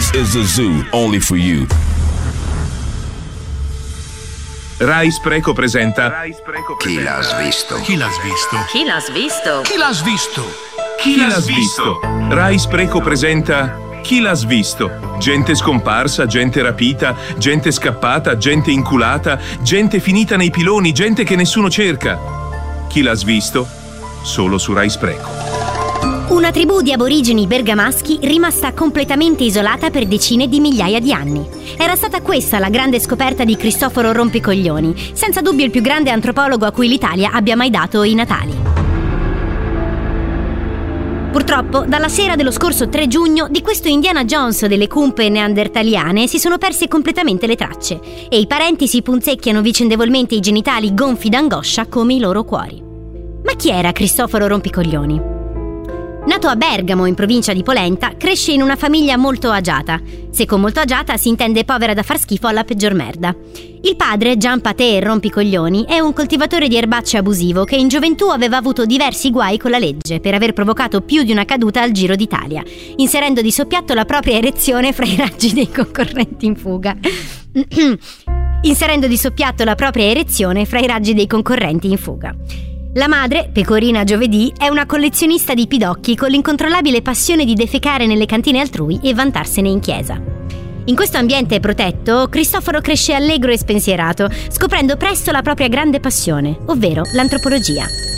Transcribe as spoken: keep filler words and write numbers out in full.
This is a zoo only for you. Rai Spreco presenta Chi l'ha svisto? Chi l'ha svisto? Chi l'ha svisto? Chi l'ha svisto? Chi l'ha svisto? Rai Spreco presenta Chi l'ha svisto? Gente scomparsa, gente rapita, gente scappata, gente inculata, gente finita nei piloni, gente che nessuno cerca. Chi l'ha svisto? Solo su Rai Spreco. Una tribù di aborigeni bergamaschi rimasta completamente isolata per decine di migliaia di anni. Era stata questa la grande scoperta di Cristoforo Rompicoglioni, senza dubbio il più grande antropologo a cui l'Italia abbia mai dato i natali. Purtroppo, dalla sera dello scorso tre giugno, di questo Indiana Jones delle cumpe neandertaliane si sono perse completamente le tracce e i parenti si punzecchiano vicendevolmente i genitali gonfi d'angoscia come i loro cuori. Ma chi era Cristoforo Rompicoglioni? Nato a Bergamo, in provincia di Polenta, cresce in una famiglia molto agiata. Se con molto agiata si intende povera da far schifo alla peggior merda. Il padre, Gian Paté Rompicoglioni, è un coltivatore di erbacce abusivo che in gioventù aveva avuto diversi guai con la legge per aver provocato più di una caduta al Giro d'Italia, inserendo di soppiatto la propria erezione fra i raggi dei concorrenti in fuga. inserendo di soppiatto la propria erezione fra i raggi dei concorrenti in fuga. La madre, Pecorina Giovedì, è una collezionista di pidocchi con l'incontrollabile passione di defecare nelle cantine altrui e vantarsene in chiesa. In questo ambiente protetto, Cristoforo cresce allegro e spensierato, scoprendo presto la propria grande passione, ovvero l'antropologia.